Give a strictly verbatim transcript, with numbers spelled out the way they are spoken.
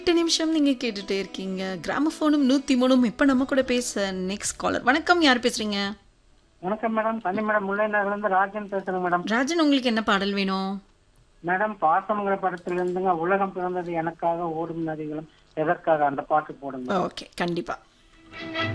எட்டு நிமிஷம் நீங்க கேட்டுட்டே இருக்கீங்க. கிராமஃபோனும் நூத்தி மூணும் இப்ப நம்ம கூட பேச நெக்ஸ்ட் காலர். வணக்கம். யார் பேசுறீங்க? வணக்கம் மேடம். தண்ணி மேடம் முல்லை நகர்லேருந்து ராஜன் பேசுறேன் மேடம். ராஜன், உங்களுக்கு என்ன பாடல் வேணும்? மேடம் பாசமங்கிற படத்துல இருந்துங்க உலகம் பிறந்தது எனக்காக ஓடும் நதிகளும் எதற்காக அந்த பாட்டு போடுங்க. ஓகே, கண்டிப்பா.